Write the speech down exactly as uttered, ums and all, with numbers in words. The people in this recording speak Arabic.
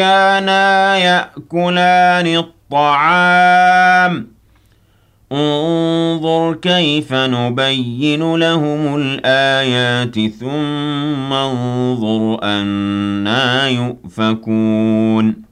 كانا يأكلان الطعام انظر كيف نبين لهم الآيات ثم انظر أنى يؤفكون